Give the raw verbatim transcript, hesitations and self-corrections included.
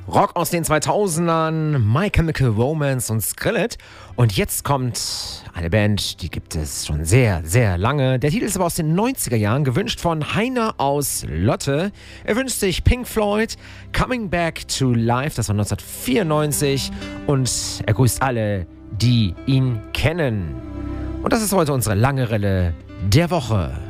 Rock aus den zweitausendern, My Chemical Romance und Skrillex. Und jetzt kommt eine Band, die gibt es schon sehr, sehr lange. Der Titel ist aber aus den neunziger Jahren, gewünscht von Heiner aus Lotte. Er wünscht sich Pink Floyd, Coming Back to Life, das war neunzehnhundertvierundneunzig. Und er grüßt alle, die ihn kennen. Und das ist heute unsere lange Rille der Woche.